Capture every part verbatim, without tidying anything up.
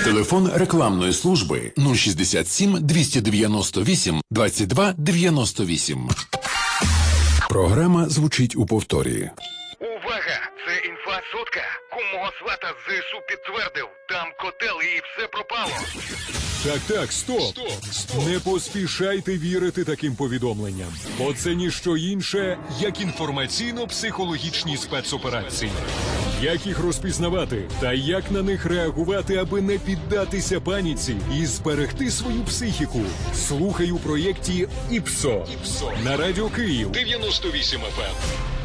Телефон рекламної служби нуль шістдесят сім двісті дев'яносто вісім двадцять два дев'яносто вісім. Програма звучить у повторі. Увага! Це інфа сотка. Кум мого свата з ЗСУ підтвердив. Там котел і все пропало. Так, так, стоп. Стоп, стоп. Не поспішайте вірити таким повідомленням. Бо це ніщо інше, як інформаційно-психологічні спецоперації. Як їх розпізнавати та як на них реагувати, аби не піддатися паніці і зберегти свою психіку. Слухай у проєкті «ІПСО» на Радіо Київ дев'яносто вісім еф ем.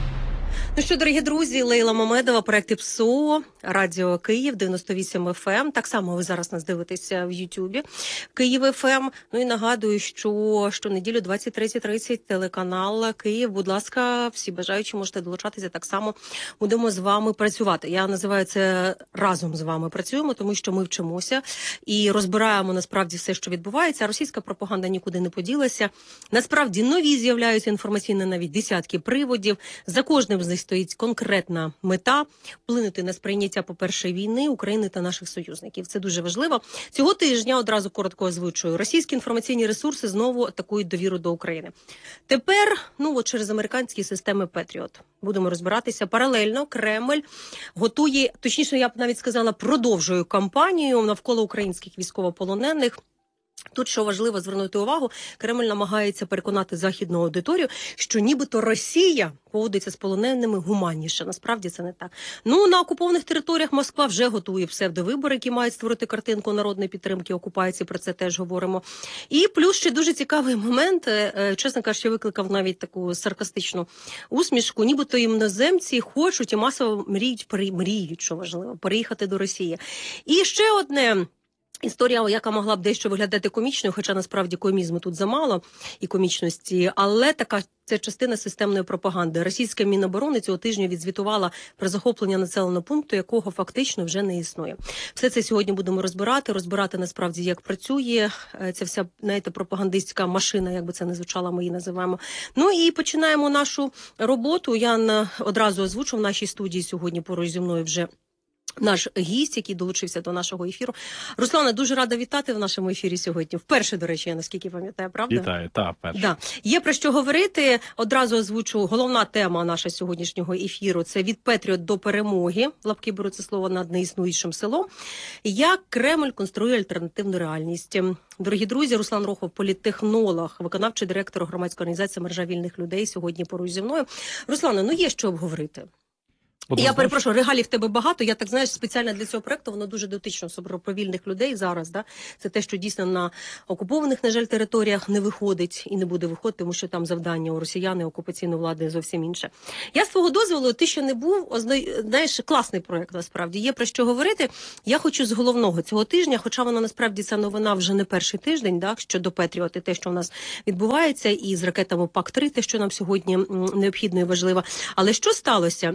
Ну що, дорогі друзі, Лейла Мамедова, проект ІПСО, Радіо Київ, дев'яносто вісім еф ем. Так само ви зараз нас дивитеся в Ютубі, Київ еф ем. Ну і нагадую, що щонеділю двадцять третя тридцять телеканал Київ. Будь ласка, всі бажаючі можете долучатися, так само будемо з вами працювати. Я називаю це «Разом з вами працюємо», тому що ми вчимося і розбираємо насправді все, що відбувається. Російська пропаганда нікуди не поділася. Насправді нові з'являються інформаційні навіть десятки приводів. За кожним з них стоїть конкретна мета – вплинути на сприйняття, по-перше, війни України та наших союзників. Це дуже важливо. Цього тижня, одразу коротко озвучую, російські інформаційні ресурси знову атакують довіру до України. Тепер, ну от через американські системи Петріот. Будемо розбиратися. Паралельно Кремль готує, точніше, я б навіть сказала, продовжує кампанію навколо українських військовополонених. Тут, що важливо звернути увагу, Кремль намагається переконати західну аудиторію, що нібито Росія поводиться з полоненими гуманніше. Насправді це не так. Ну, на окупованих територіях Москва вже готує псевдовибори, які мають створити картинку народної підтримки окупації, про це теж говоримо. І плюс ще дуже цікавий момент, чесно кажучи, викликав навіть таку саркастичну усмішку, нібито іноземці хочуть і масово мріють, мріють, що важливо, переїхати до Росії. І ще одне... Історія, яка могла б дещо виглядати комічною, хоча насправді комізму тут замало і комічності, але така це частина системної пропаганди. Російська Міноборони цього тижня відзвітувала про захоплення населеного пункту, якого фактично вже не існує. Все це сьогодні будемо розбирати, розбирати насправді, як працює ця вся, знаєте, пропагандистська машина, як би це не звучало, ми її називаємо. Ну і починаємо нашу роботу. Я одразу озвучу в нашій студії сьогодні поруч зі мною вже наш гість, який долучився до нашого ефіру. Руслане, дуже рада вітати в нашому ефірі сьогодні. Вперше, до речі, я наскільки пам'ятаю, правда? Вітаю, так, перше. Да. Є про що говорити. Одразу озвучу, головна тема нашого сьогоднішнього ефіру – це від Петріот до перемоги. В лапки беру це слово над неіснуючим селом. Як Кремль конструює альтернативну реальність. Дорогі друзі, Руслан Рохов, політтехнолог, виконавчий директор громадської організації «Мережа вільних людей» сьогодні поруч зі мною. Руслане, ну є що обговорити. Однозначно. Я перепрошую, регалій в тебе багато. Я так, знаєш, спеціально для цього проекту воно дуже дотично про вільних людей зараз. Да? Це те, що дійсно на окупованих, на жаль, територіях не виходить і не буде виходити, тому що там завдання у росіян і окупаційної влади зовсім інше. Я з твого дозволу, ти ще не був, знаєш, класний проект насправді. Є про що говорити. Я хочу з головного цього тижня, хоча вона насправді ця новина вже не перший тиждень, да, щодо Петріот і те, що в нас відбувається, і з ракетами пак три, те, що нам сьогодні необхідно і важливо. Але що сталося?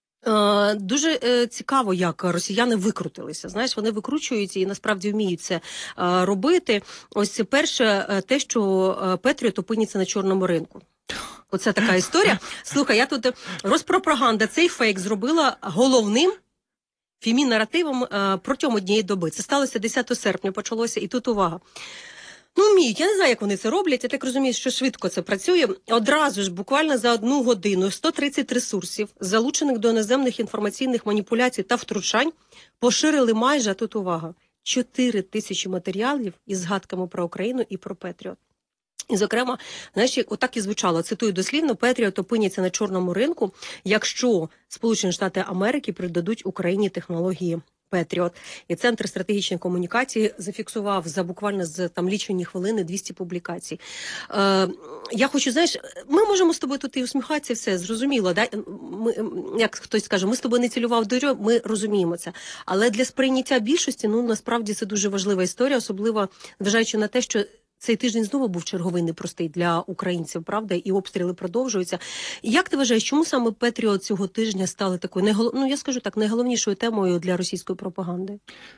Дуже цікаво, як росіяни викрутилися. Знаєш, вони викручують і насправді вміють це робити. Ось перше, те, що Петріот опиняться на чорному ринку. Оце така історія. Слухай, я тут розпропаганда, цей фейк зробила головним фемі-наративом протягом однієї доби. Це сталося десятого серпня, почалося, і тут увага. Ну, вміють, я не знаю, як вони це роблять, я так розумію, що швидко це працює. Одразу ж, буквально за одну годину, сто тридцять ресурсів, залучених до іноземних інформаційних маніпуляцій та втручань, поширили майже, а тут увага, чотири тисячі матеріалів із згадками про Україну і про Петріот. І, зокрема, знаєш, отак і звучало, цитую дослівно, Петріот опиняться на чорному ринку, якщо Сполучені Штати Америки придадуть Україні технології Петріот. І Центр стратегічної комунікації зафіксував за буквально з там лічені хвилини двісті публікацій. Е, я хочу, знаєш, ми можемо з тобою тут і усміхатися, все, зрозуміло, да? Ми, як хтось скаже, ми з тобою не цілював дорю, ми розуміємо це. Але для сприйняття більшості, ну, насправді, це дуже важлива історія, особливо зважаючи на те, що цей тиждень знову був черговий непростий для українців, правда, і обстріли продовжуються. Як ти вважаєш, чому саме Петріот цього тижня стали такою, найгол... ну, я скажу так, найголовнішою темою для російської пропаганди?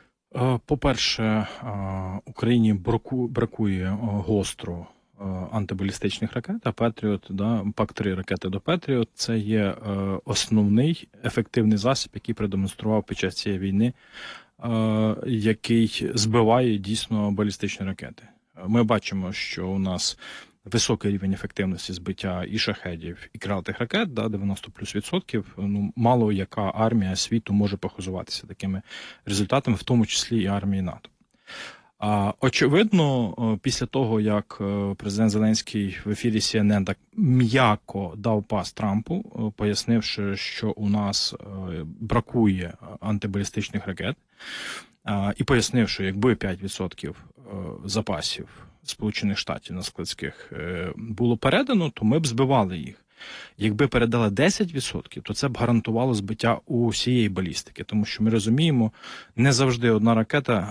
По-перше, Україні бракує гостро антибалістичних ракет, а Петріот, да, пак три ракети до Петріот, це є основний ефективний засіб, який продемонстрував під час цієї війни який збиває дійсно балістичні ракети. Ми бачимо, що у нас високий рівень ефективності збиття і шахедів, і крилатих ракет, да, дев'яносто плюс відсотків. Ну, мало яка армія світу може похизуватися такими результатами, в тому числі і армії НАТО. А, очевидно, після того, як президент Зеленський в ефірі Сі Ен Ен так м'яко дав пас Трампу, пояснивши, що у нас бракує антибалістичних ракет, і пояснив, що якби п'ять відсотків запасів Сполучених Штатів на складських було передано, то ми б збивали їх. Якби передали десять відсотків, то це б гарантувало збиття усієї балістики, тому що ми розуміємо, не завжди одна ракета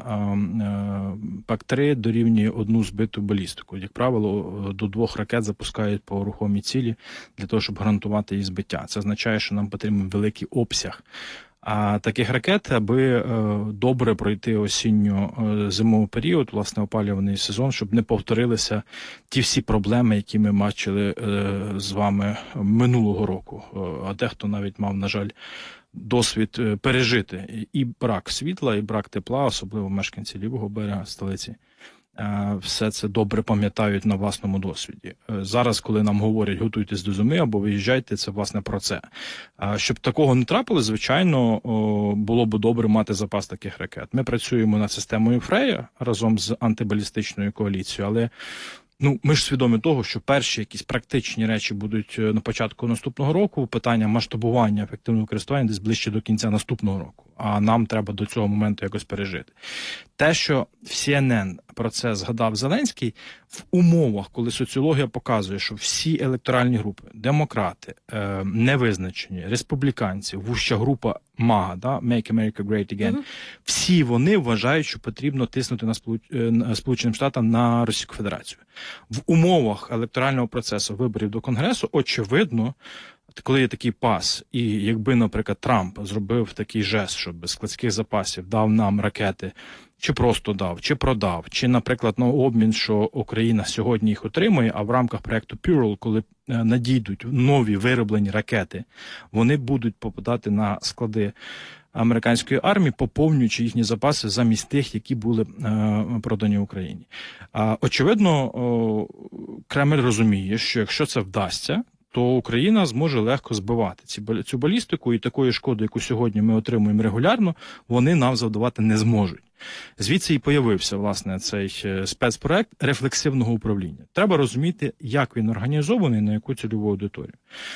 Пак три дорівнює одну збиту балістику. Як правило, до двох ракет запускають по рухомій цілі для того, щоб гарантувати її збиття. Це означає, що нам потрібен великий обсяг А таких ракет, аби добре пройти осінньо-зимовий період, власне, опалювальний сезон, щоб не повторилися ті всі проблеми, які ми бачили з вами минулого року. А дехто навіть мав, на жаль, досвід пережити і брак світла, і брак тепла, особливо мешканці лівого берега столиці. Все це добре пам'ятають на власному досвіді. Зараз, коли нам говорять, готуйтесь до зими або виїжджайте, це, власне, про це. Щоб такого не трапилось, звичайно, було б добре мати запас таких ракет. Ми працюємо над системою Фрея разом з антибалістичною коаліцією, але ну, ми ж свідомі того, що перші якісь практичні речі будуть на початку наступного року, питання масштабування ефективного користування десь ближче до кінця наступного року, а нам треба до цього моменту якось пережити. Те, що в Сі Ен Ен про це згадав Зеленський, в умовах, коли соціологія показує, що всі електоральні групи, демократи, е, невизначені, республіканці, вужча група МАГА, да, Make America Great Again, mm-hmm. всі вони вважають, що потрібно тиснути на, Сполуч... на Сполученим Штатам, на Російську Федерацію. В умовах електорального процесу виборів до Конгресу, очевидно, коли є такий пас, і якби, наприклад, Трамп зробив такий жест, що без складських запасів дав нам ракети, чи просто дав, чи продав, чи, наприклад, на обмін, що Україна сьогодні їх отримує, а в рамках проєкту Pearl, коли надійдуть нові вироблені ракети, вони будуть попадати на склади американської армії, поповнюючи їхні запаси замість тих, які були е, продані Україні. А, очевидно, о, Кремль розуміє, що якщо це вдасться, то Україна зможе легко збивати ці, цю балістику, і такої шкоди, яку сьогодні ми отримуємо регулярно, вони нам завдавати не зможуть. Звідси і появився, власне, цей спецпроект рефлексивного управління. Треба розуміти, як він організований, на яку цільову аудиторію.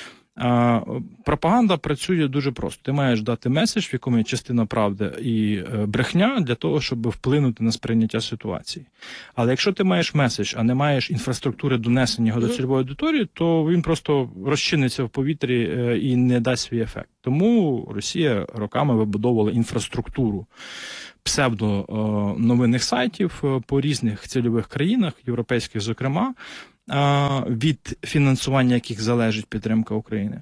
А, пропаганда працює дуже просто. Ти маєш дати меседж, в якому є частина правди і брехня, для того, щоб вплинути на сприйняття ситуації. Але якщо ти маєш меседж, а не маєш інфраструктури донесення його до цільової аудиторії, то він просто розчиниться в повітрі і не дасть свій ефект. Тому Росія роками вибудовувала інфраструктуру псевдоновинних сайтів по різних цільових країнах, європейських зокрема, від фінансування яких залежить підтримка України.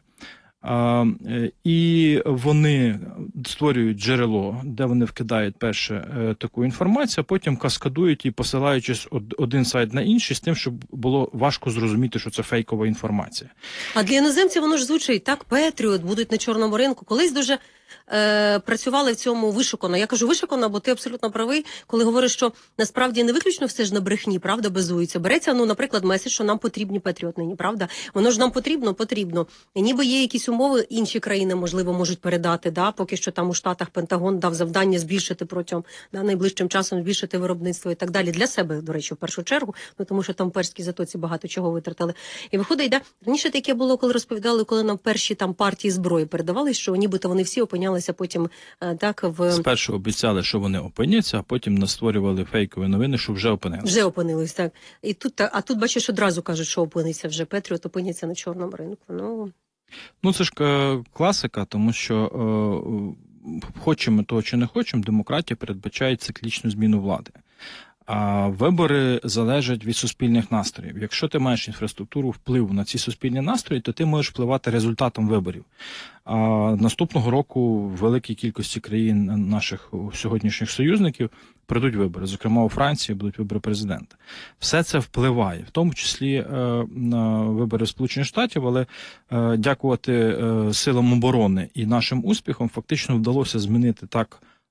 І вони створюють джерело, де вони вкидають перше таку інформацію, а потім каскадують і посилаючись один сайт на інший з тим, щоб було важко зрозуміти, що це фейкова інформація. А для іноземців воно ж звучить, так, Петріот, будуть на чорному ринку. Колись дуже е, працювали в цьому вишукано. Я кажу вишукано, бо ти абсолютно правий, коли говориш, що насправді не виключно все ж на брехні, правда, базується. Береться, ну, наприклад, меседж, що нам потрібні Петріот нині, правда? Воно ж нам потрібно, потрібно. І ніби є якісь умови, інші країни, можливо, можуть передати, да, поки що там у Штатах Пентагон дав завдання збільшити протягом, да, найближчим часом збільшити виробництво і так далі. Для себе, до речі, в першу чергу, ну, тому що там в Перській затоці багато чого витратили. І виходить, да, раніше таке було, коли розповідали, коли нам перші там партії зброї передавали, що нібито вони всі опинялися потім, так, в... Спершу обіцяли, що вони опиняться, а потім настворювали фейкові новини, що вже опинилися. Вже опинились, так. І тут, а тут, бачиш, одразу кажуть, що опиниться вже Петріот, опиняться на чорному ринку. Ну... Ну, це ж класика, тому що е, хочемо того чи не хочемо, демократія передбачає циклічну зміну влади. А вибори залежать від суспільних настроїв. Якщо ти маєш інфраструктуру впливу на ці суспільні настрої, то ти можеш впливати результатом виборів. А наступного року в великій кількості країн наших сьогоднішніх союзників пройдуть вибори. Зокрема, у Франції будуть вибори президента. Все це впливає, в тому числі е, на вибори Сполучених Штатів, але е, дякувати е, силам оборони і нашим успіхам фактично вдалося змінити так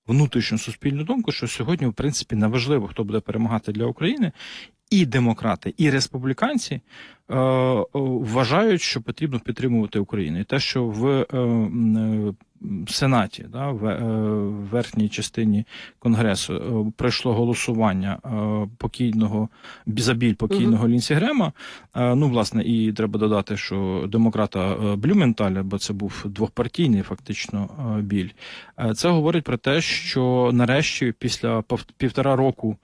внутрішню суспільну думку, що сьогодні, в принципі, неважливо, хто буде перемагати для України. І демократи, і республіканці е, вважають, що потрібно підтримувати Україну. І те, що в е, е, Сенаті, да, в е, верхній частині Конгресу е, пройшло голосування е, покійного, за біль покійного угу. Лінсі Грема, е, ну, власне, і треба додати, що демократа Блюменталя, бо це був двохпартійний фактично е, біль, е, це говорить про те, що нарешті після півтора року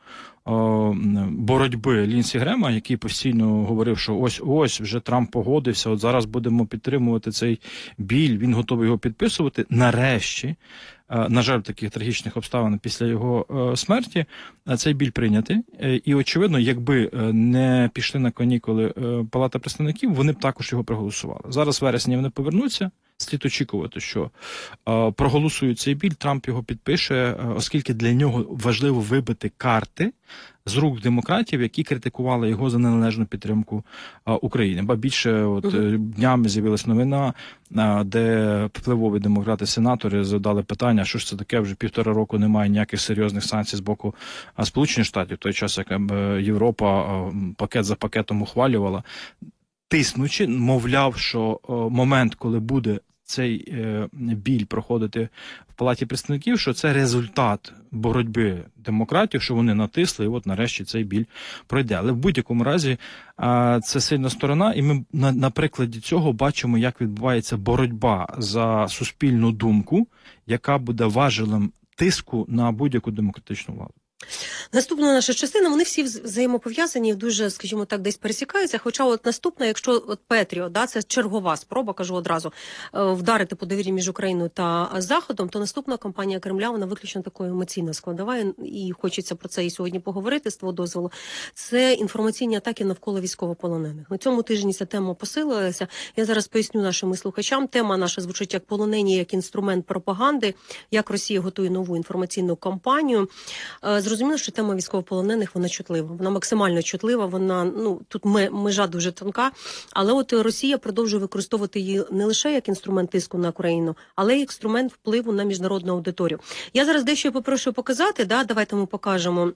боротьби Лінсі Грема, який постійно говорив, що ось-ось вже Трамп погодився, от зараз будемо підтримувати цей біль, він готовий його підписувати. Нарешті, на жаль, таких трагічних обставин після його смерті, цей біль прийнятий. І, очевидно, якби не пішли на канікули Палата представників, вони б також його проголосували. Зараз в вересні вони повернуться. Слід очікувати, що е, проголосують цей біль, Трамп його підпише, е, оскільки для нього важливо вибити карти з рук демократів, які критикували його за неналежну підтримку е, України. Ба більше от, е, днями з'явилась новина, е, де впливові демократи-сенатори задали питання, що ж це таке, вже півтора року немає ніяких серйозних санкцій з боку е, Сполучених Штатів, в той час, як е, Європа е, пакет за пакетом ухвалювала, тиснучи, мовляв, що е, момент, коли буде цей е, біль проходити в Палаті представників, що це результат боротьби демократів, що вони натисли, і от нарешті цей біль пройде. Але в будь-якому разі е, це сильна сторона, і ми на, на прикладі цього бачимо, як відбувається боротьба за суспільну думку, яка буде важелем тиску на будь-яку демократичну владу. Наступна наша частина, вони всі взаємопов'язані, дуже, скажімо так, десь пересікаються. Хоча от наступна, якщо от Петріот, да, це чергова спроба, кажу одразу, вдарити по довір'ї між Україною та Заходом, то наступна кампанія Кремля, вона виключно такою емоційно складова, і хочеться про це і сьогодні поговорити, з твого дозволу. Це інформаційні атаки навколо військовополонених. На цьому тижні ця тема посилилася. Я зараз поясню нашим слухачам. Тема наша звучить як полонені, як інструмент пропаганди, як Росія готує нову інформаційну кампанію. Зрозуміло, що тема військовополонених, вона чутлива, вона максимально чутлива, вона, ну, тут межа дуже тонка, але от Росія продовжує використовувати її не лише як інструмент тиску на Україну, але й інструмент впливу на міжнародну аудиторію. Я зараз дещо попрошу показати, да, давайте ми покажемо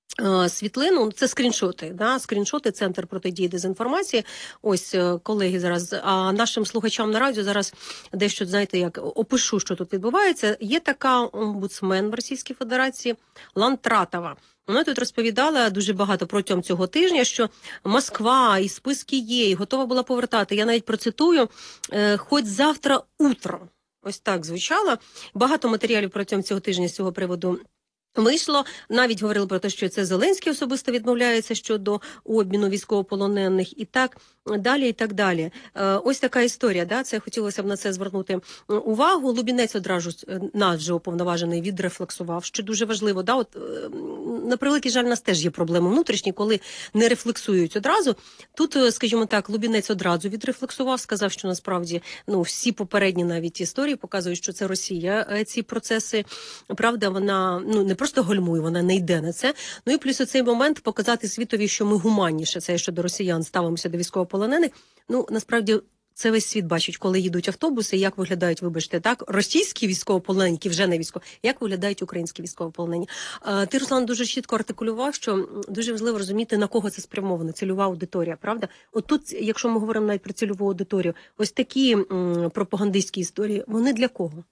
світлину, це скріншоти, да, скріншоти, Центр протидії дезінформації. Ось, колеги, зараз, а нашим слухачам на радіо зараз дещо, знаєте, як опишу, що тут відбувається. Є така омбудсмен в Російській Федерації Лантратова. Вона тут розповідала дуже багато протягом цього тижня, що Москва і списки є, і готова була повертати. Я навіть процитую, хоч завтра утро. Ось так звучало. Багато матеріалів протягом цього тижня з цього приводу вийшло, навіть говорили про те, що це Зеленський особисто відмовляється щодо обміну військовополонених і так далі, і так далі. Ось така історія, да? Це хотілося б на це звернути увагу. Лубінець одразу наш вже уповноважений відрефлексував, що дуже важливо. Да? От, на превеликий жаль, у нас теж є проблеми внутрішні, коли не рефлексують одразу. Тут, скажімо так, Лубінець одразу відрефлексував, сказав, що насправді ну, всі попередні навіть історії показують, що це Росія, ці процеси, правда, вона ну, не просто гальмує, вона не йде на це. Ну і плюс у цей момент показати світові, що ми гуманніше, це щодо росіян, ставимося до військовополонених. Ну, насправді, це весь світ бачить, коли їдуть автобуси, як виглядають, вибачте, так, російські військовополонені, які вже не військові, як виглядають українські військовополонені. А, ти, Руслан, дуже чітко артикулював, що дуже важливо розуміти, на кого це спрямовано, цільова аудиторія, правда? От тут, якщо ми говоримо навіть про цільову аудиторію, ось такі м, пропагандистські історії, вони для кого?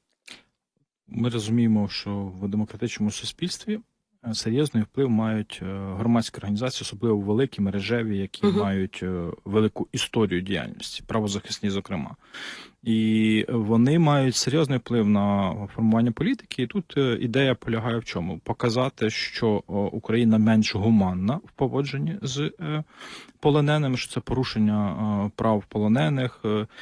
Ми розуміємо, що в демократичному суспільстві серйозний вплив мають громадські організації, особливо великі, мережеві, які uh-huh. мають велику історію діяльності, правозахисні, зокрема. І вони мають серйозний вплив на формування політики. І тут ідея полягає в чому? Показати, що Україна менш гуманна в поводженні з полоненими, що це порушення прав полонених,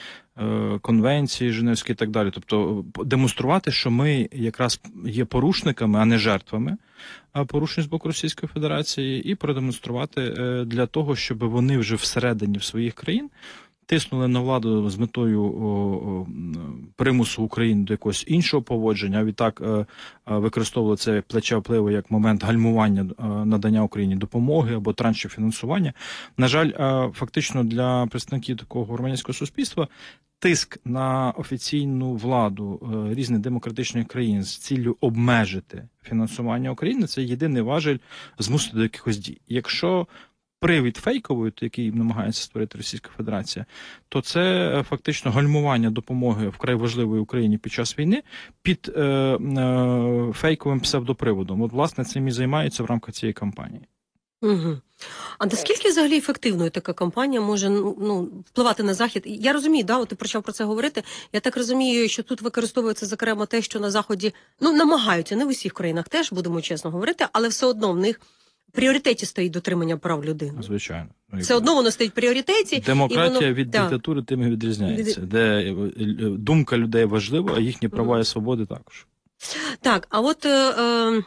конвенції Женевські і так далі. Тобто демонструвати, що ми якраз є порушниками, а не жертвами порушень з боку Російської Федерації, і продемонструвати для того, щоб вони вже всередині в своїх країн тиснули на владу з метою о, о, примусу України до якогось іншого поводження, а відтак е, використовували це плече впливу як момент гальмування е, надання Україні допомоги або траншів фінансування. На жаль, е, фактично для представників такого громадянського суспільства тиск на офіційну владу е, різних демократичних країн з ціллю обмежити фінансування України – це єдиний важель змусити до якихось дій. Якщо привід фейковий, який намагається створити Російська Федерація, то це фактично гальмування допомоги вкрай важливої Україні під час війни під е, е, фейковим псевдоприводом. От, власне, цим і займаються в рамках цієї кампанії. Угу. А наскільки взагалі ефективною така кампанія може ну, впливати на Захід? Я розумію, да, от ти почав про це говорити. Я так розумію, що тут використовується, зокрема, те, що на Заході ну, намагаються, не в усіх країнах теж, будемо чесно говорити, але все одно в них в пріоритеті стоїть дотримання прав людини. Звичайно. Все одно воно стоїть в пріоритеті. Демократія і воно... від да. диктатури тим і відрізняється, де думка людей важлива, а їхні права і свободи також. Так, а от... Е...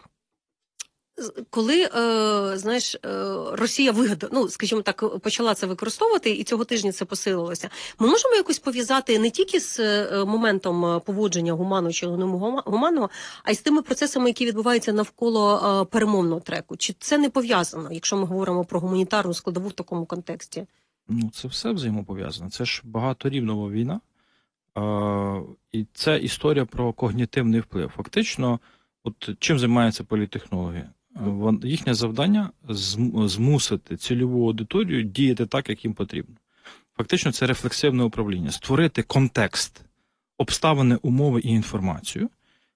Коли, е, знаєш, е, Росія вигадала, ну, скажімо так, почала це використовувати, і цього тижня це посилилося, ми можемо якось пов'язати не тільки з е, моментом поводження гуманного чи гуманного, а й з тими процесами, які відбуваються навколо е, перемовного треку? Чи це не пов'язано, якщо ми говоримо про гуманітарну складову в такому контексті? Ну, це все взаємопов'язано. Це ж багаторівнова війна, е, і це історія про когнітивний вплив. Фактично, от чим займаються політтехнологи? Їхнє завдання – змусити цільову аудиторію діяти так, як їм потрібно. Фактично, це рефлексивне управління. Створити контекст, обставини, умови і інформацію,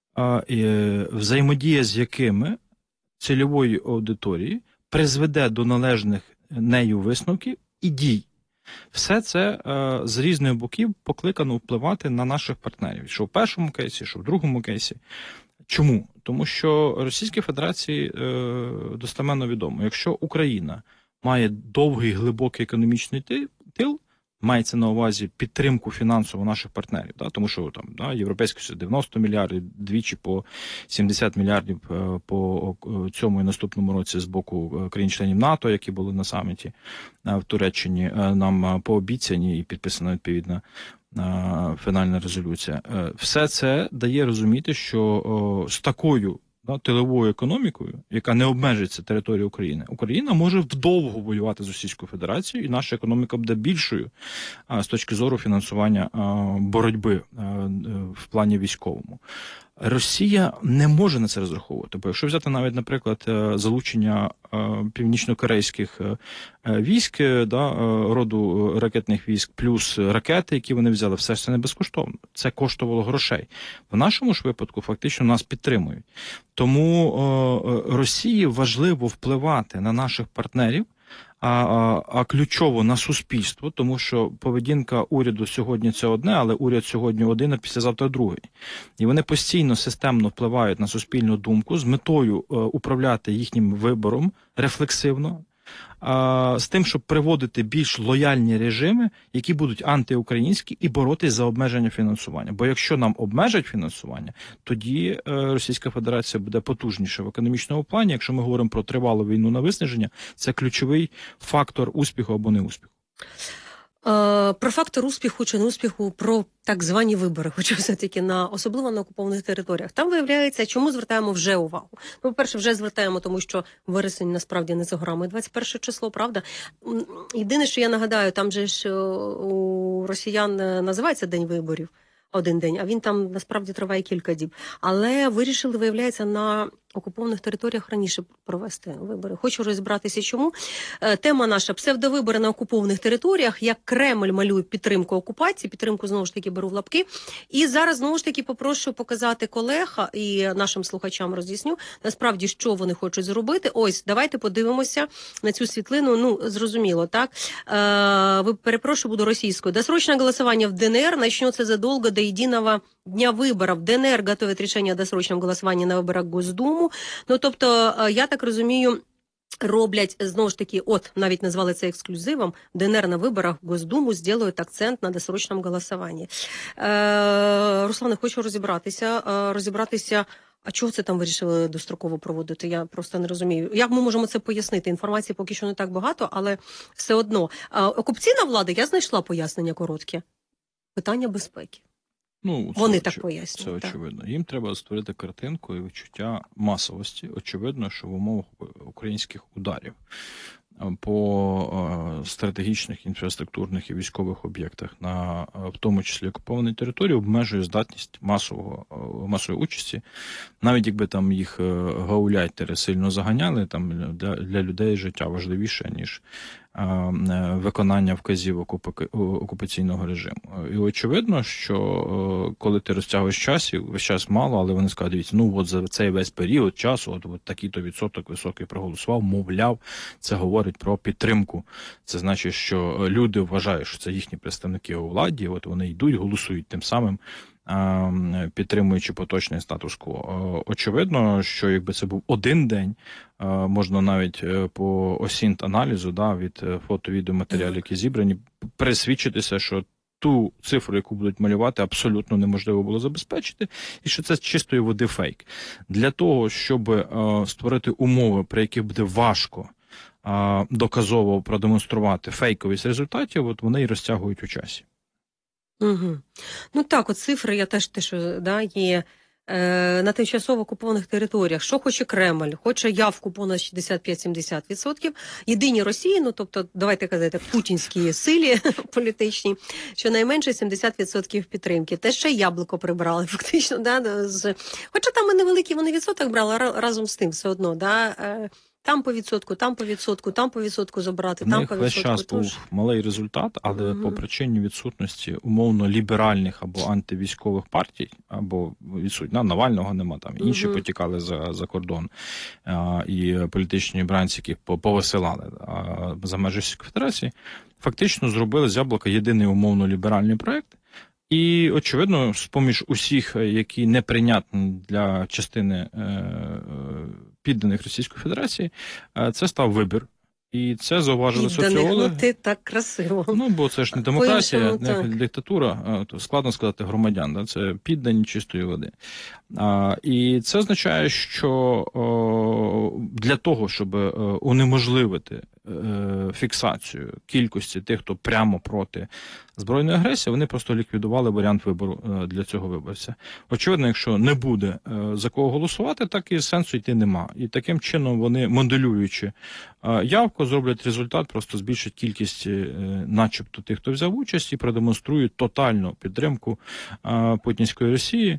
взаємодія з якими цільової аудиторії призведе до належних нею висновків і дій. Все це з різних боків покликано впливати на наших партнерів. Що в першому кейсі, що в другому кейсі. Чому? Тому що Російській Федерації е, достеменно відомо, якщо Україна має довгий, глибокий економічний тил, мається на увазі підтримку фінансово наших партнерів, да? Тому що там да, Європейський Союз дев'яносто мільярдів, двічі по сімдесят мільярдів е, по цьому і наступному році з боку країн-членів НАТО, які були на саміті е, в Туреччині, е, нам пообіцяні і підписана відповідна фінальна резолюція. Все це дає розуміти, що о, з такою да, тиловою економікою, яка не обмежується територією України, Україна може вдовго воювати з Російською Федерацією, і наша економіка буде більшою а, з точки зору фінансування а, боротьби а, в плані військовому. Росія не може на це розраховувати, бо якщо взяти навіть, наприклад, залучення північно-корейських військ, да, роду ракетних військ, плюс ракети, які вони взяли, все ж це не безкоштовно. Це коштувало грошей. В нашому ж випадку фактично нас підтримують. Тому Росії важливо впливати на наших партнерів, А, а, а ключово на суспільство, тому що поведінка уряду сьогодні це одне, але уряд сьогодні один, а післязавтра другий. І вони постійно системно впливають на суспільну думку з метою е, управляти їхнім вибором рефлексивно, а, з тим, щоб приводити більш лояльні режими, які будуть антиукраїнські і боротись за обмеження фінансування. Бо якщо нам обмежать фінансування, тоді е, Російська Федерація буде потужніша в економічному плані. Якщо ми говоримо про тривалу війну на виснаження, це ключовий фактор успіху або неуспіху. Е, про фактор успіху чи неуспіху, про так звані вибори, хочу все-таки на особливо на окупованих територіях. Там виявляється, чому звертаємо вже увагу. Ну, по-перше, вже звертаємо, тому що вересень насправді не за горами, двадцять перше число, правда? Єдине, що я нагадаю, там же ж у росіян називається День виборів. Один день, а він там насправді триває кілька діб. Але вирішили, виявляється, на окупованих територіях раніше провести вибори. Хочу розібратися, чому. Тема наша – псевдовибори на окупованих територіях, як Кремль малює підтримку окупації, підтримку, знову ж таки, беру в лапки. І зараз, знову ж таки, попрошу показати колег і нашим слухачам роз'ясню, насправді, що вони хочуть зробити. Ось, давайте подивимося на цю світлину. Ну, зрозуміло, так? Е, ви, перепрошую, буду російською. Досрочное голосование в ДНР начнется задолго до единого дня виборів. ДНР готовить рішення о досрочному голосуванні на виборах Госдуму. Ну, тобто, я так розумію, роблять, знову ж таки, от, навіть назвали це ексклюзивом, ДНР на виборах в Госдуму зроблять акцент на досрочному голосуванні. Е, Руслане, хочу розібратися, розібратися, А чого це там вирішили достроково проводити? Я просто не розумію. Як ми можемо це пояснити? Інформації поки що не так багато, але все одно. А, окупаційна влада, я знайшла пояснення коротке. Питання безпеки. Ну, Вони оч... так пояснюють. Це так. очевидно. Їм треба створити картинку і відчуття масовості. Очевидно, що в умовах українських ударів по стратегічних, інфраструктурних і військових об'єктах, на в тому числі окупованій території, обмежує здатність масового масової участі. Навіть якби там їх гауляйтери сильно заганяли, там для, для людей життя важливіше, ніж виконання вказівок окупаційного режиму. І очевидно, що коли ти розтягуєш час, і весь час мало, але вони скажуть, дивіться, ну от за цей весь період часу, от, от такий-то відсоток високий проголосував, мовляв, це говорить про підтримку. Це значить, що люди вважають, що це їхні представники у владі, от вони йдуть, голосують тим самим, підтримуючи поточний статус-кво. Очевидно, що якби це був один день, можна навіть по осінт-аналізу, да, від фото-відеоматеріалів, які зібрані, пересвідчитися, що ту цифру, яку будуть малювати, абсолютно неможливо було забезпечити, і що це чистої води фейк. Для того, щоб створити умови, при яких буде важко доказово продемонструвати фейковість результатів, от вони і розтягують у часі. Угу. Ну так, от цифри, я теж те, що да, є е, на тимчасово окупованих територіях. Що хоче Кремль? Хоче явку понад шістдесят п'ять - сімдесят відсотків. Єдині Росії, ну тобто, давайте казати, путінські силі політичні, щонайменше сімдесят відсотків підтримки. Те ще яблуко прибрали, фактично. Да, з... Хоча там і невеликий вони відсоток брали, разом з тим все одно, да, е, там по відсотку, там по відсотку, там по відсотку забрати, там по відсотку. Весь час Тож... був малий результат, але угу. по причині відсутності умовно ліберальних або антивійськових партій, або відсутні, Навального нема, там інші угу. потікали за, за кордон, а, і політичні бранці, які повисилали а, за межі Російської Федерації, фактично зробили з яблука єдиний умовно ліберальний проєкт. І, очевидно, з-поміж усіх, які неприйнятні для частини е, підданих Російської Федерації, е, це став вибір. І це зауважили соціологи. Ну, ти так красиво. Ну, бо це ж не демократія, не диктатура, то складно сказати громадян, да? Це піддані чистої води. А, і це означає, що о, для того, щоб унеможливити е, фіксацію кількості тих, хто прямо проти збройної агресії, вони просто ліквідували варіант вибору е, для цього виборця. Очевидно, якщо не буде е, за кого голосувати, так і сенсу йти нема. І таким чином вони, моделюючи е, явку, зроблять результат, просто збільшать кількість е, начебто тих, хто взяв участь, і продемонструють тотальну підтримку е, путінської Росії,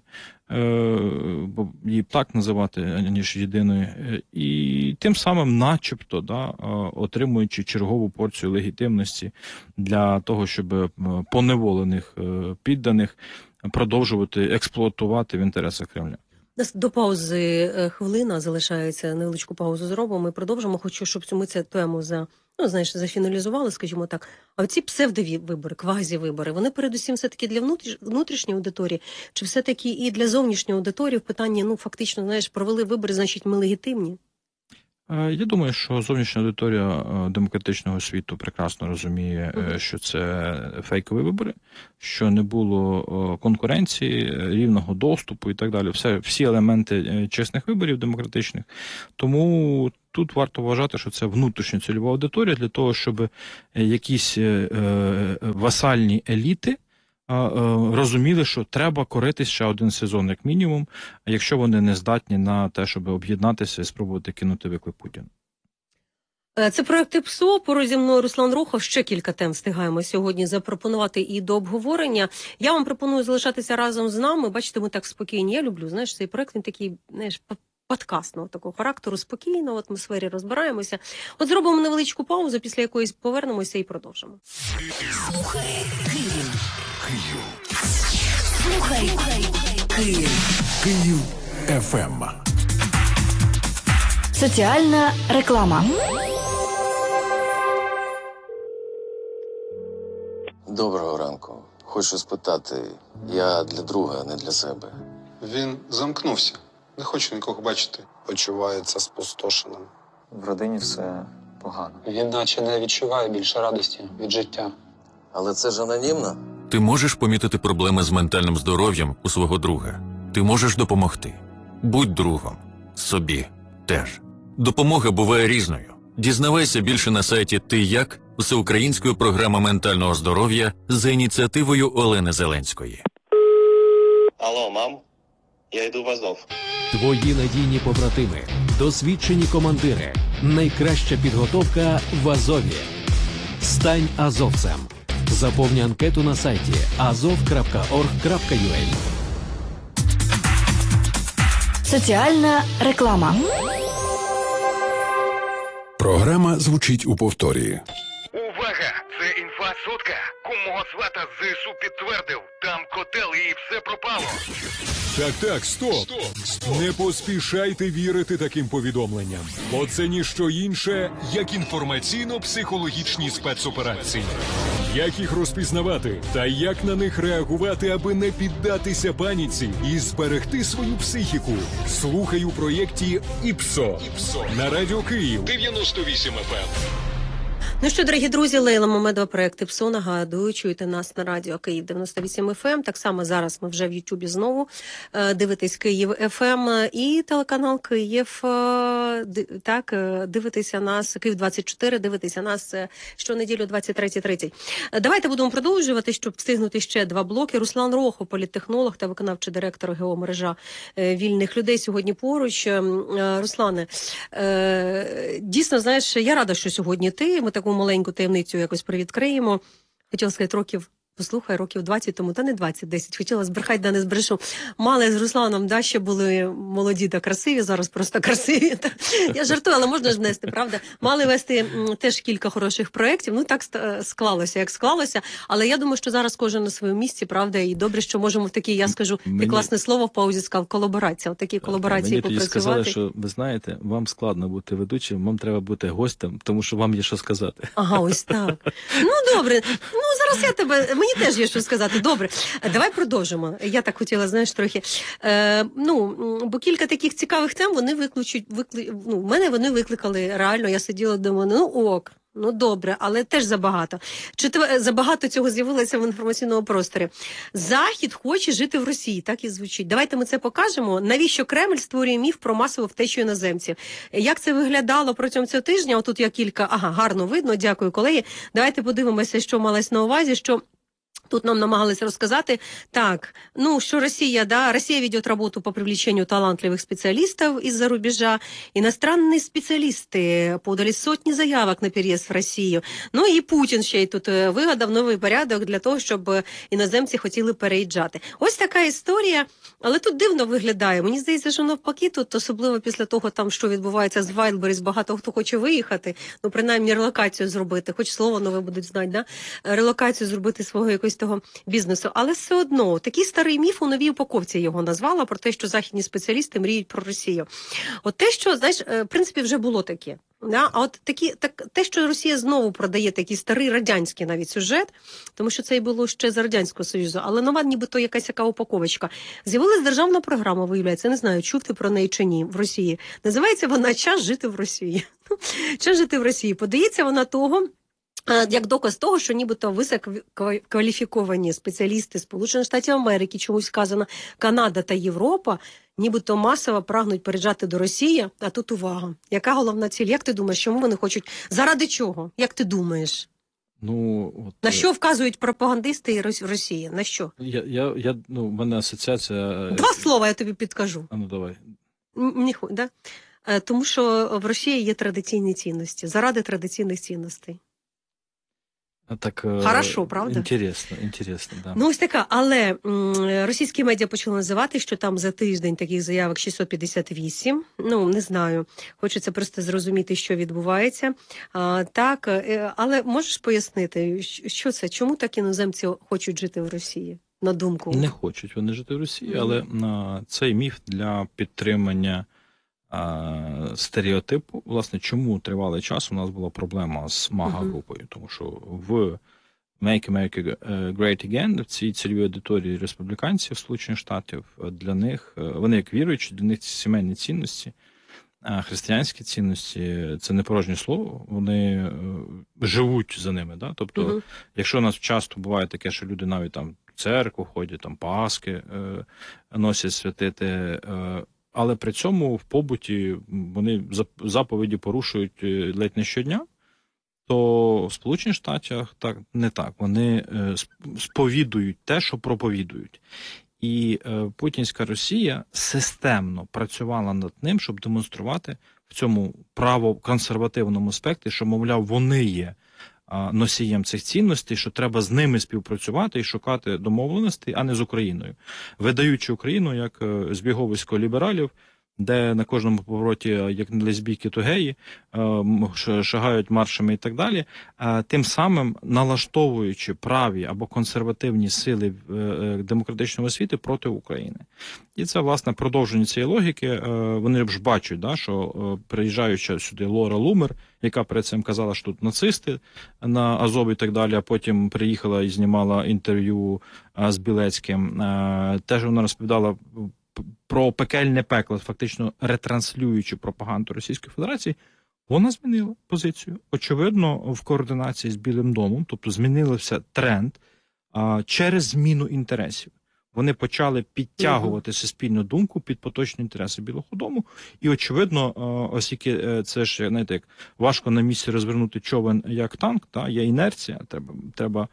бо її так називати, ніж єдиної, і тим самим начебто да, отримуючи чергову порцію легітимності для того, щоб поневолених підданих продовжувати експлуатувати в інтересах Кремля. До паузи хвилина залишається, невеличку паузу зробимо, ми продовжимо. Хочу, щоб ми цю тему за, ну, знаєш, зафіналізували, скажімо так. А оці псевдовибори, квазівибори, вони передусім все-таки для внутріш... внутрішньої аудиторії, чи все-таки і для зовнішньої аудиторії в питанні, ну, фактично, знаєш, провели вибори, значить, ми легітимні? Я думаю, що зовнішня аудиторія демократичного світу прекрасно розуміє, uh-huh. що це фейкові вибори, що не було конкуренції, рівного доступу і так далі. Все, всі елементи чесних виборів демократичних. Тому тут варто вважати, що це внутрішня цільова аудиторія для того, щоб якісь васальні еліти розуміли, що треба коритись ще один сезон, як мінімум, якщо вони не здатні на те, щоб об'єднатися і спробувати кинути виклик Путіну. Це проєкт ПСО. Поруч зі мною Руслан Рухов. Ще кілька тем встигаємо сьогодні запропонувати і до обговорення. Я вам пропоную залишатися разом з нами. Бачите, ми так спокійні. Я люблю, знаєш, цей проєкт, він такий, знаєш, подкастного такого характеру, спокійно, в атмосфері розбираємося. От зробимо невеличку паузу, після якоїсь повернемося і продовжимо. Слухай Київ. Київ. Слухай Київ. Київ еф ем. Соціальна реклама. Доброго ранку. Хочу спитати, я для друга, не для себе. Він замкнувся. Не хочу нікого бачити. Почувається спустошеним. В родині все погано. Він наче не відчуває більше радості від життя. Але це ж анонімно. Ти можеш помітити проблеми з ментальним здоров'ям у свого друга. Ти можеш допомогти. Будь другом. Собі теж. Допомога буває різною. Дізнавайся більше на сайті «Ти як» всеукраїнської програми ментального здоров'я за ініціативою Олени Зеленської. Алло, мам, я йду в Азов. Твої надійні побратими, досвідчені командири, найкраща підготовка в Азові. Стань азовцем. Заповни анкету на сайті азов крапка орг крапка ю а. Соціальна реклама. Програма звучить у повторі. Увага! Це інфа-сотка. Кум мого свата з ЗСУ підтвердив. Там котел і все пропало. Так, так, стоп. стоп, стоп. Не поспішайте вірити таким повідомленням. Бо це ніщо інше, як інформаційно-психологічні спецоперації. Як їх розпізнавати та як на них реагувати, аби не піддатися паніці і зберегти свою психіку. Слухай у проєкті «ІПСО» на Радіо Київ дев'яносто вісім еф ем. Ну що, дорогі друзі, Лейла Мамедова, проект «ІПСО». Нагадую, чуєте нас на Радіо Київ дев'яносто вісім еф ем. Так само зараз ми вже в Ютубі знову дивитесь Київ еф ем і телеканал Київ. Так, дивитеся нас, Київ двадцять чотири, дивитеся нас щонеділю двадцять третя тридцять. Давайте будемо продовжувати, щоб встигнути ще два блоки. Руслан Рохов, політтехнолог та виконавчий директор геомережа вільних людей сьогодні поруч. Руслане, дійсно, знаєш, я рада, що сьогодні ти. Ми таку маленьку таємницю якось привідкриємо. Хотіла сказати, років, послухай, років двадцять тому, та не двадцять, десять. Хотіла збрехати, да не збрешу. Мали з Русланом, да, ще були молоді та красиві, зараз просто красиві. Я жартую, але можна ж внести, правда? Мали вести м, теж кілька хороших проєктів. Ну, так склалося, як склалося. Але я думаю, що зараз кожен на своєму місці, правда, і добре, що можемо в такій, я скажу, Мені... ти класне слово в паузі сказав, колаборація. В такій колаборації попрацювати. Мені тоді сказали, що, ви знаєте, вам складно бути ведучим, вам треба бути гостем, тому що вам є що сказати. Ага, ось так. Ну, добре. Ну, зараз я тебе... Мені теж є що сказати. Добре. Давай продовжимо. Я так хотіла, знаєш, трохи. Е, ну, бо кілька таких цікавих тем, вони викличуть... Викли... Ну, в мене вони викликали реально. Я сиділа, думала, ну ок. Ну, добре, але теж забагато. Чи забагато цього з'явилося в інформаційному просторі? Захід хоче жити в Росії, так і звучить. Давайте ми це покажемо. Навіщо Кремль створює міф про масову втечу іноземців? Як це виглядало протягом цього тижня? Отут я кілька, ага, гарно видно, дякую, колеги. Давайте подивимося, що малось на увазі, що... Тут нам намагалися розказати, так, ну, что Россия, да, Россия ведет работу по привлечению талантливых специалистов из-за рубежа. Иностранные специалисты подали сотні заявок на переїзд в Росію. Ну і Путін ще й тут вигадав новий порядок для того, щоб іноземці хотіли переїжджати. Ось така історія, але тут дивно виглядає. Мені здається, що навпаки тут, особливо після того, там, що відбувається з Wildberries, багато хто хоче виїхати, ну, принаймні релокацію зробити, хоч слово нове будуть знати, да? Релокацію зробити свого якогось того бізнесу. Але все одно, такий старий міф у новій упаковці його назвала, про те, що західні спеціалісти мріють про Росію. От те, що, знаєш, в принципі, вже було таке. Да? А от такі, так, те, що Росія знову продає такий старий радянський навіть сюжет, тому що це і було ще з Радянського Союзу, але нова нібито якась яка упаковочка. З'явилась державна програма, виявляється, не знаю, чув ти про неї чи ні, в Росії. Називається вона «Час жити в Росії». «Час жити в Росії». Подається вона того, як доказ того, що нібито висококваліфіковані спеціалісти Сполучених Штатів Америки, чомусь сказано, Канада та Європа, нібито масово прагнуть переїжджати до Росії, а тут увага. Яка головна ціль? Як ти думаєш, чому вони хочуть? Заради чого? Як ти думаєш? Ну, от, на що вказують пропагандисти Росії? На що? Я, я, я, ну, в мене асоціація... Два слова я тобі підкажу. А ну, давай. Ні, да? Тому що в Росії є традиційні цінності. Заради традиційних цінностей. Так, хорошо, правда? Інтересно, інтересно, да. Ну, ось така, але м, російські медіа почали називати, що там за тиждень таких заявок шістсот п'ятдесят вісім. Ну, не знаю. Хочеться просто зрозуміти, що відбувається. А, так, але можеш пояснити, що це? Чому так іноземці хочуть жити в Росії, на думку? Не хочуть вони жити в Росії, mm-hmm. але а, цей міф для підтримання стереотипу, власне, чому тривалий час у нас була проблема з МАГА-групою, uh-huh. тому що в Make America Great Again, в цій цільовій аудиторії республіканців Сполучених Штатів, для них, вони як віруючі, для них ці сімейні цінності, християнські цінності, це не порожнє слово, вони живуть за ними, да? Тобто, uh-huh. якщо у нас часто буває таке, що люди навіть там в церкву ходять, там Пасхи носять святити, але при цьому в побуті вони заповіді порушують ледь не щодня, то в Сполучених Штатах так не так. Вони сповідують те, що проповідують. І путінська Росія системно працювала над ним, щоб демонструвати в цьому правоконсервативному спектрі, що, мовляв, вони є носієм цих цінностей, що треба з ними співпрацювати і шукати домовленостей, а не з Україною. Видаючи Україну як збіговисько лібералів, де на кожному повороті, як не лесбійки, то геї, шагають маршами і так далі, тим самим налаштовуючи праві або консервативні сили демократичного світу проти України. І це, власне, продовження цієї логіки. Вони ж бачать, да, що приїжджаючи сюди Лора Лумер, яка перед цим казала, що тут нацисти на Азові і так далі, а потім приїхала і знімала інтерв'ю з Білецьким, теж вона розповідала про пекельне пекло, фактично ретранслюючи пропаганду Російської Федерації, вона змінила позицію. Очевидно, в координації з Білим домом, тобто змінився тренд а, через зміну інтересів. Вони почали підтягувати uh-huh. суспільну думку під поточні інтереси Білого дому. І, очевидно, оскільки це ж, знаєте, як важко на місці розвернути човен як танк, та, є інерція, треба, треба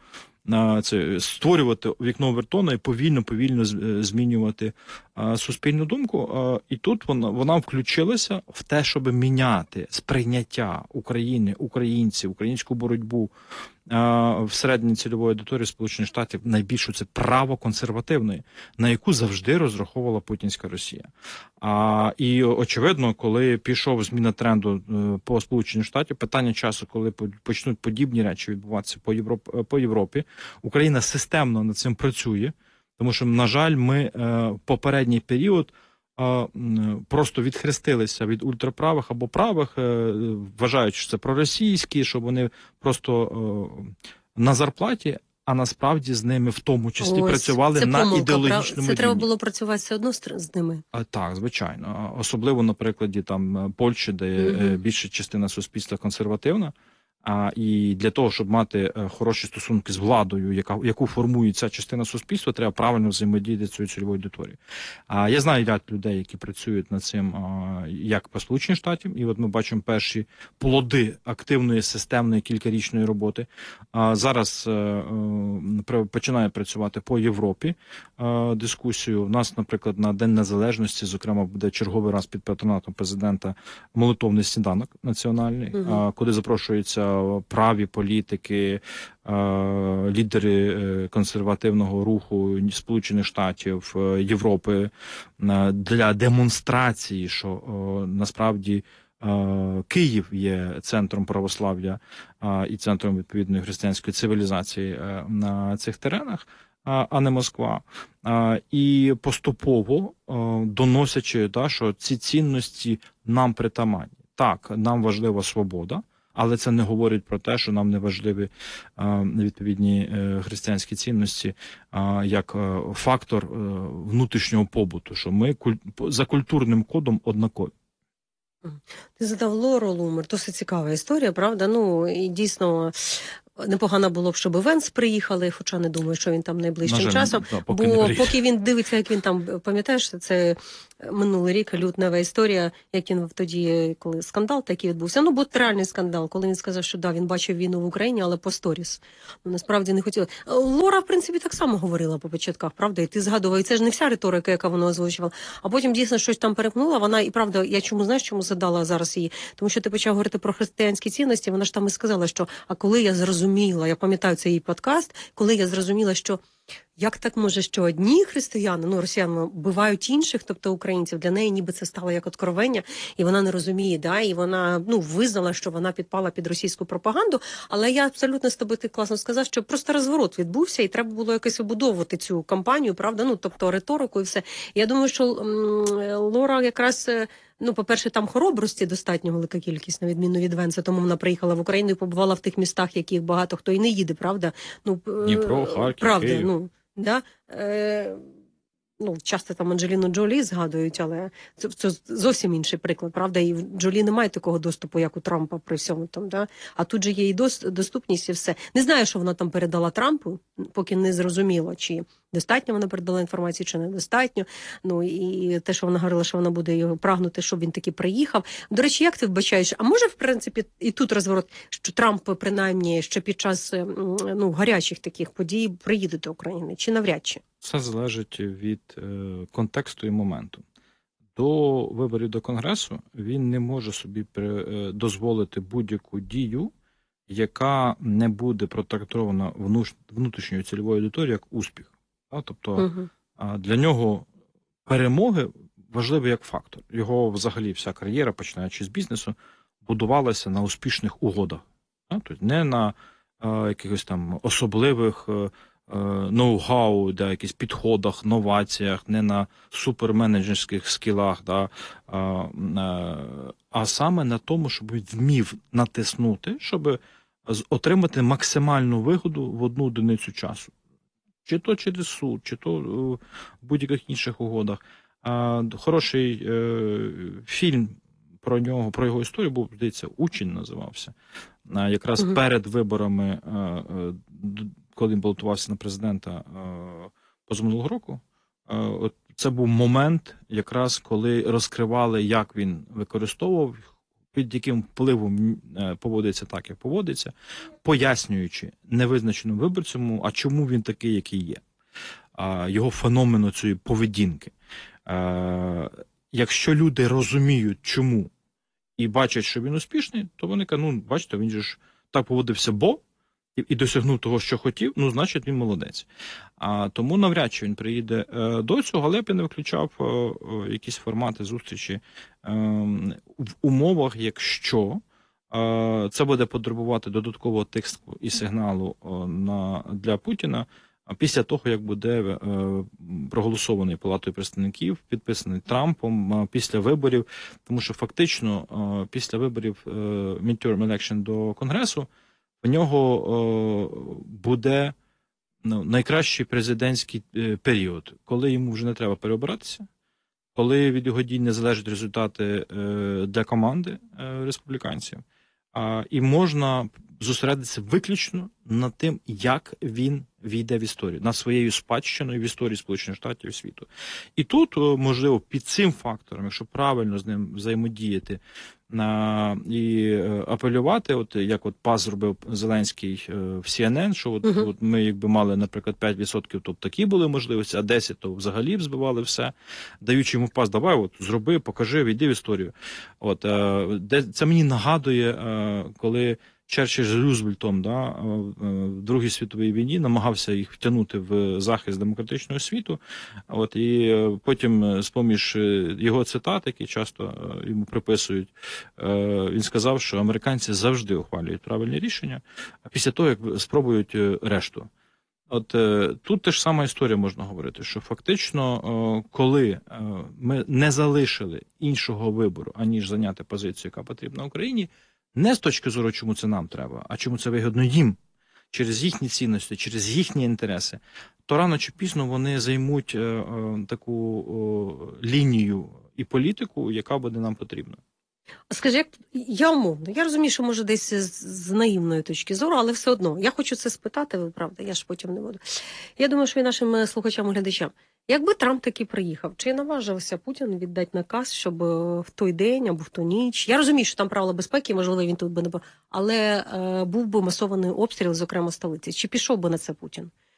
це створювати вікно Вертона і повільно-повільно змінювати а, суспільну думку. А, і тут вона, вона включилася в те, щоб міняти сприйняття України, українців, українську боротьбу а, всередині цільової аудиторії Сполучених Штатів, найбільше це право консервативної, на яку завжди розраховувала путінська Росія. А, і, очевидно, коли пішов зміна тренду по Сполучених Штатів, питання часу, коли почнуть подібні речі відбуватися по Європі, по Європі, Україна системно над цим працює, тому що, на жаль, ми е, попередній період е, просто відхрестилися від ультраправих або правих, е, вважаючи, що це проросійські, що вони просто е, на зарплаті, а насправді з ними в тому числі Ось, працювали це на помилка, ідеологічному Це рівні. треба було працювати все одно з ними? А, так, звичайно. Особливо на прикладі там Польщі, де mm-hmm. більша частина суспільства консервативна. А, і для того, щоб мати хороші стосунки з владою, яка, яку формує ця частина суспільства, треба правильно взаємодіяти з цією цільовою аудиторією. А, я знаю ряд людей, які працюють над цим, а, як по Сполучених Штатів, і от ми бачимо перші плоди активної, системної, кількарічної роботи. А, зараз а, а, починає працювати по Європі а, дискусію. У нас, наприклад, на День Незалежності, зокрема, буде черговий раз під патронатом президента молитовний сніданок національний, угу. а, куди запрошується праві політики, лідери консервативного руху Сполучених Штатів, Європи для демонстрації, що насправді Київ є центром православ'я і центром відповідної християнської цивілізації на цих теренах, а не Москва. І поступово доносячи, що ці цінності нам притаманні. Так, нам важлива свобода, але це не говорить про те, що нам не важливі а, відповідні е, християнські цінності а, як е, фактор е, внутрішнього побуту, що ми куль... за культурним кодом однакові. Ти задав Лору Лумер, досить цікава історія, правда? Ну, і дійсно непогано було б, щоб Венс приїхали, хоча не думаю, що він там найближчим жаль, часом, да, поки бо поки він дивиться, як він там, пам'ятаєш, це минулий рік, лютнева історія, як він тоді, коли скандал такий відбувся, ну, був реальний скандал, коли він сказав, що да, він бачив війну в Україні, але по сторіс. Ну, насправді не хотіла. Лора, в принципі, так само говорила по початках, правда, і ти згадував, і це ж не вся риторика, яка вона озвучувала, а потім дійсно щось там перепнула, вона, і правда, я чому, знаєш, чому задала зараз її? Тому що ти почав говорити про християнські цінності, вона ж там і сказала, що, а коли я зрозуміла, я пам'ятаю цей її подкаст, коли я зрозуміла, що як так може, що одні християни, ну, росіяни, вбивають інших, тобто українців, для неї ніби це стало як откровення, і вона не розуміє, да, і вона, ну, визнала, що вона підпала під російську пропаганду, але я абсолютно з тобою, ти класно сказав, що просто розворот відбувся, і треба було якось вибудовувати цю кампанію, правда, ну, тобто риторику і все. Я думаю, що м- Лора якраз... Ну, по-перше, там хоробрості достатньо велика кількість, на відміну від Венса, тому вона приїхала в Україну і побувала в тих містах, яких багато хто і не їде, правда? Ну, Дніпро, Харків, правда, Київ. Ну, да? Е, ну, часто там Анджеліну Джолі згадують, але це, це зовсім інший приклад, правда? І в Джолі немає такого доступу, як у Трампа при всьому там, да? А тут же є і доступність і все. Не знаю, що вона там передала Трампу, поки не зрозуміло, чи достатньо вона передала інформацію чи недостатньо. Ну і те, що вона говорила, що вона буде його прагнути, щоб він таки приїхав. До речі, як ти вбачаєш? А може, в принципі, і тут розворот, що Трамп, принаймні, ще під час ну, гарячих таких подій приїде до України? Чи навряд чи? Все залежить від е, контексту і моменту. До виборів до Конгресу він не може собі при, е, дозволити будь-яку дію, яка не буде протрактована внуш, внутрішньою цільовою аудиторією як успіх. А, тобто угу. а, для нього перемоги важливі як фактор. Його взагалі вся кар'єра, починаючи з бізнесу, будувалася на успішних угодах. А, тобто не на а, якихось там особливих а, ноу-хау, да, якісь підходах, новаціях, не на суперменеджерських скілах, да, а, а, а саме на тому, щоб він вмів натиснути, щоб отримати максимальну вигоду в одну одиницю часу. Чи то через суд, чи то в будь-яких інших угодах. А, хороший е, фільм про нього, про його історію був, здається, «Учень» називався. А, якраз угу. перед виборами, е, е, коли він балотувався на президента е, позаминулого року, е, от це був момент, якраз коли розкривали, як він використовував, під яким впливом поводиться так, як поводиться, пояснюючи невизначеному виборцю, а чому він такий, який є, а, його феномену цієї поведінки. А, якщо люди розуміють, чому, і бачать, що він успішний, то вони кажуть, ну, бачите, він же ж так поводився, бо, і, і досягнув того, що хотів, ну, значить, він молодець. А тому навряд чи він приїде е, до цього, але я б не виключав е, е, якісь формати зустрічі е, в умовах, якщо е, це буде потребувати додаткового тексту і сигналу е, на, для Путіна, після того, як буде е, проголосований Палатою представників, підписаний Трампом е, після виборів, тому що фактично е, після виборів е, midterm election до Конгресу в нього е, буде ну, найкращий президентський е, період, коли йому вже не треба переобиратися, коли від його дій не залежать результати е, для команди е, республіканців, а, і можна зосередитися виключно над тим, як він війде в історію, над своєю спадщиною в історії Сполучених Штатів і світу. І тут, можливо, під цим фактором, якщо правильно з ним взаємодіяти на, і апелювати, от як от пас зробив Зеленський в Сі Ен Ен, що от, uh-huh. от ми якби мали, наприклад, п'ять відсотків, то такі були можливості, а десять то взагалі б збивали все, даючи йому пас, давай, от, зроби, покажи, війди в історію. От, де, це мені нагадує, коли Черчилль з Рузвельтом да, в Другій світовій війні намагався їх втягнути в захист демократичного світу. От, і потім, з-поміж його цитат, які часто йому приписують, він сказав, що американці завжди ухвалюють правильні рішення, а після того, як спробують решту. От тут теж сама історія можна говорити, що фактично, коли ми не залишили іншого вибору, аніж зайняти позицію, яка потрібна Україні, не з точки зору, чому це нам треба, а чому це вигідно їм, через їхні цінності, через їхні інтереси, то рано чи пізно вони займуть е, е, таку е, лінію і політику, яка буде нам потрібна. Скажи, як я умовно, я розумію, що може десь з, з наївної точки зору, але все одно, я хочу це спитати, ви правда, я ж потім не буду. Я думаю, що і нашим слухачам і глядачам. Якби Трамп таки приїхав, чи наважився Путін віддати наказ, щоб в той день або в ту ніч, я розумію, що там правила безпеки, можливо, він тут би не був, але е, був би масований обстріл, зокрема, столиці. Чи пішов би на це Путін?